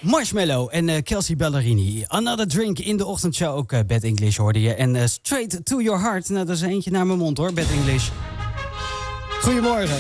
Marshmello en Kelsey Ballerini. Another Drink in de ochtendshow. Ook Bad English hoorde je. En Straight to Your Heart. Nou, dat is eentje naar mijn mond hoor, Bad English. Goedemorgen.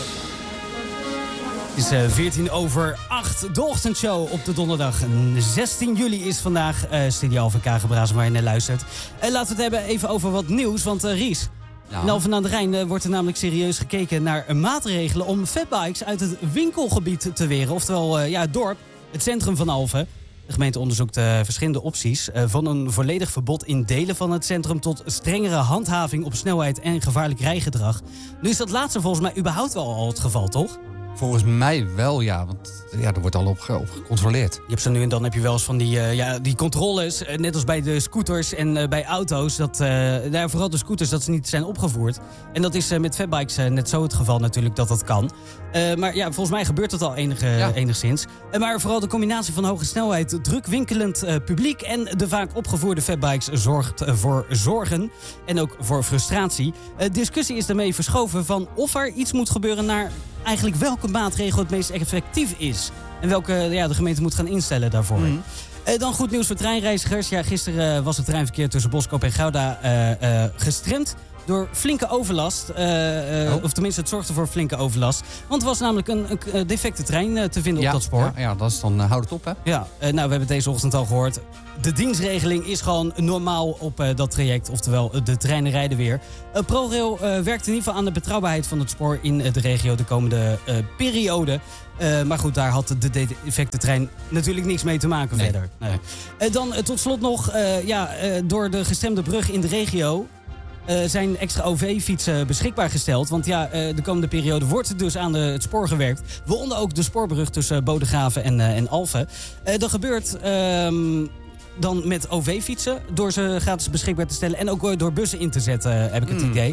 Het is 8:14, de ochtendshow op de donderdag. 16 juli is vandaag. Studio Alphen Kagenbrazen waar je naar luistert. Laten we het hebben even over wat nieuws, want Ries... Ja. In Alphen aan de Rijn wordt er namelijk serieus gekeken naar maatregelen om fatbikes uit het winkelgebied te weren. Oftewel het dorp, het centrum van Alphen. De gemeente onderzoekt verschillende opties. Van een volledig verbod in delen van het centrum tot strengere handhaving op snelheid en gevaarlijk rijgedrag. Nu is dat laatste volgens mij überhaupt wel al het geval, toch? Volgens mij wel, ja. Want er wordt al op gecontroleerd. Je hebt zo nu en dan heb je wel eens van die controles, net als bij de scooters en bij auto's. Vooral de scooters, dat ze niet zijn opgevoerd. En dat is met fatbikes net zo het geval natuurlijk dat kan. Maar ja, volgens mij gebeurt dat al enigszins. Maar vooral de combinatie van hoge snelheid, druk winkelend publiek en de vaak opgevoerde fatbikes zorgt voor zorgen en ook voor frustratie. Discussie is daarmee verschoven van of er iets moet gebeuren naar eigenlijk welke maatregel het meest effectief is. En welke de gemeente moet gaan instellen daarvoor. Dan goed nieuws voor treinreizigers. Ja, gisteren was het treinverkeer tussen Boskoop en Gouda gestremd door flinke overlast. Of tenminste, het zorgde voor flinke overlast. Want er was namelijk een defecte trein te vinden op dat spoor. Ja, dat is dan houd het op, hè? Ja, we hebben het deze ochtend al gehoord. De dienstregeling is gewoon normaal op dat traject. Oftewel, de treinen rijden weer. ProRail werkt in ieder geval aan de betrouwbaarheid van het spoor in de regio de komende periode. Maar goed, daar had de defecte trein natuurlijk niks mee te maken verder. Nee. Dan tot slot nog, door de gestemde brug in de regio zijn extra OV-fietsen beschikbaar gesteld. Want de komende periode wordt er dus aan het spoor gewerkt. Waaronder ook de spoorbrug tussen Bodegraven en Alphen. Dat gebeurt dan met OV-fietsen, door ze gratis beschikbaar te stellen. En ook door bussen in te zetten, heb ik het idee.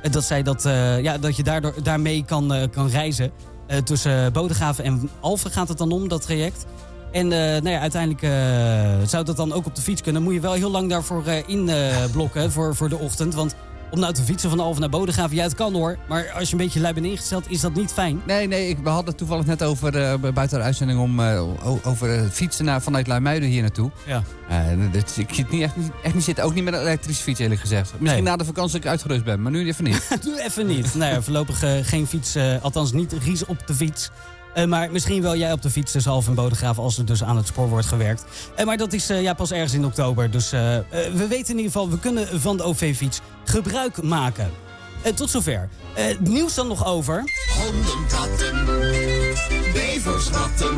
Dat je daarmee kan reizen. Tussen Bodegraven en Alphen gaat het dan om, dat traject. En uiteindelijk zou dat dan ook op de fiets kunnen. Moet je wel heel lang daarvoor inblokken voor de ochtend. Want om nou te fietsen van Alphen naar Bodegraven, het kan hoor. Maar als je een beetje lui bent ingesteld, is dat niet fijn. Nee, we hadden het toevallig net over, buiten de uitzending, over fietsen vanuit Luimuiden hier naartoe. Ja. Ik zit echt niet zitten, ook niet met een elektrische fiets eerlijk gezegd. Misschien na de vakantie dat ik uitgerust ben, maar nu even niet. Doe even niet. Voorlopig geen fiets, althans niet Ries op de fiets. Maar misschien wel jij op de fiets tussen Alphen en Bodegraven als er dus aan het spoor wordt gewerkt. Maar dat is pas ergens in oktober. Dus we weten in ieder geval, we kunnen van de OV-fiets gebruik maken. Tot zover. Nieuws dan nog over. Honden, katten, bevers, ratten,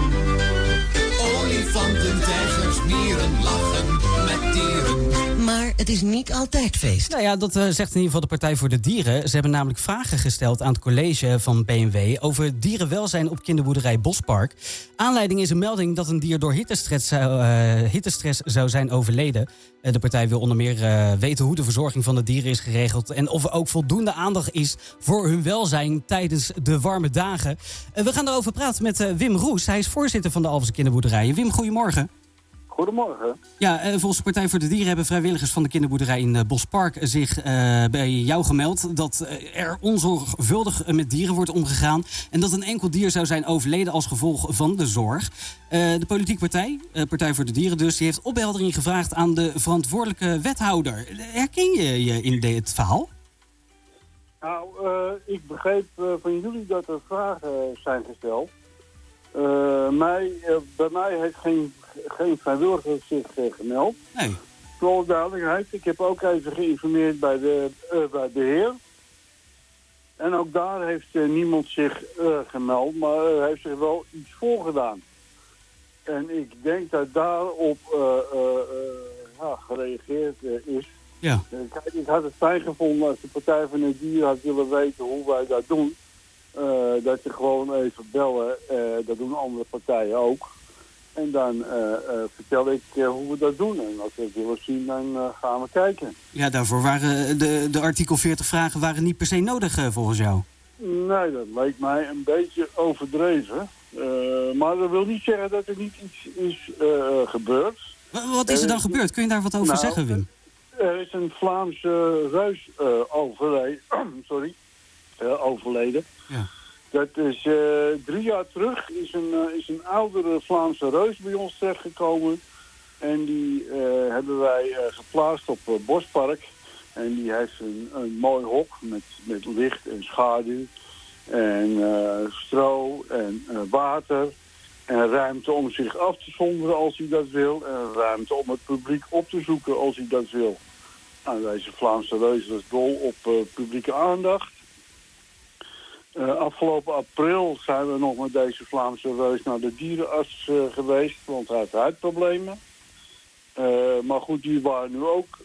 olifanten, tijgers, mieren, lachen met dieren. Maar het is niet altijd feest. Nou ja, dat zegt in ieder geval de Partij voor de Dieren. Ze hebben namelijk vragen gesteld aan het college van BMW over dierenwelzijn op kinderboerderij Bospark. Aanleiding is een melding dat een dier door hittestress zou zijn overleden. De partij wil onder meer weten hoe de verzorging van de dieren is geregeld en of er ook voldoende aandacht is voor hun welzijn tijdens de warme dagen. We gaan daarover praten met Wim Roes. Hij is voorzitter van de Alphense kinderboerderijen. Wim, goedemorgen. Goedemorgen. Ja, volgens de Partij voor de Dieren hebben vrijwilligers van de kinderboerderij in Bospark zich bij jou gemeld dat er onzorgvuldig met dieren wordt omgegaan en dat een enkel dier zou zijn overleden als gevolg van de zorg. De politieke partij, Partij voor de Dieren dus, die heeft opheldering gevraagd aan de verantwoordelijke wethouder. Herken je je in dit verhaal? Nou, ik begreep van jullie dat er vragen zijn gesteld. Bij mij heeft geen vrijwilliger zich gemeld. Nee. Voor duidelijkheid, ik heb ook even geïnformeerd bij de heer. En ook daar heeft niemand zich gemeld, maar heeft zich wel iets voorgedaan. En ik denk dat daarop gereageerd is. Ja. Kijk, ik had het fijn gevonden als de Partij van de Dieren had willen weten hoe wij dat doen. Dat je gewoon even bellen, dat doen andere partijen ook. En dan vertel ik hoe we dat doen. En als we het willen zien, dan gaan we kijken. Ja, daarvoor waren de artikel 40 vragen waren niet per se nodig volgens jou. Nee, dat leek mij een beetje overdreven. Maar dat wil niet zeggen dat er niet iets is gebeurd. Wat is er dan gebeurd? Kun je daar wat over zeggen, Wim? Er is een Vlaamse reus overleden. Ja. Dat is 3 jaar terug is een oudere Vlaamse reus bij ons terechtgekomen. En die hebben wij geplaatst op Bospark. En die heeft een mooi hok met licht en schaduw. En stro en water. En ruimte om zich af te zonderen als hij dat wil. En ruimte om het publiek op te zoeken als hij dat wil. Nou, deze Vlaamse reus was dol op publieke aandacht. Afgelopen april zijn we nog met deze Vlaamse reus naar de dierenarts geweest. Want hij had huidproblemen. Maar goed, die waren nu ook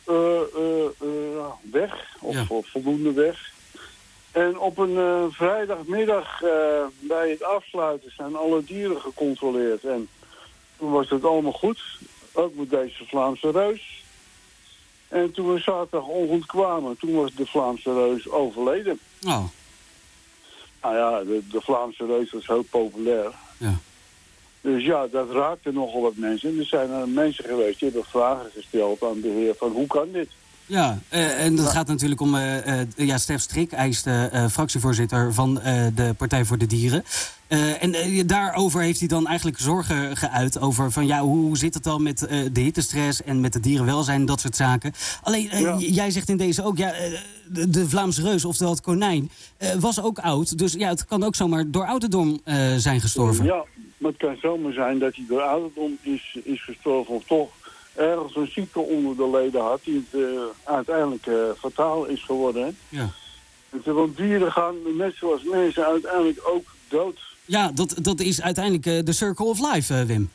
weg. Of voldoende weg. En op een vrijdagmiddag bij het afsluiten zijn alle dieren gecontroleerd. En toen was het allemaal goed. Ook met deze Vlaamse reus. En toen we zaterdagochtend kwamen, toen was de Vlaamse reus overleden. Oh. Nou ja, de Vlaamse reus was heel populair. Ja. Dus ja, dat raakte nogal wat mensen. En er zijn mensen geweest die hebben vragen gesteld aan de heer van hoe kan dit? Ja, en dat gaat natuurlijk om Stef Strik. Hij is de fractievoorzitter van de Partij voor de Dieren. En daarover heeft hij dan eigenlijk zorgen geuit over van ja, hoe zit het dan met de hittestress en met het dierenwelzijn en dat soort zaken. Alleen, jij zegt in deze ook, de Vlaamse reus, oftewel het konijn, was ook oud. Dus ja, het kan ook zomaar door ouderdom zijn gestorven. Ja, maar het kan zomaar zijn dat hij door ouderdom is gestorven of toch ergens een ziekte onder de leden had die het uiteindelijk fataal is geworden. Hè? Ja. Want dieren gaan, net zoals mensen, uiteindelijk ook dood. Ja, dat is uiteindelijk de circle of life, Wim.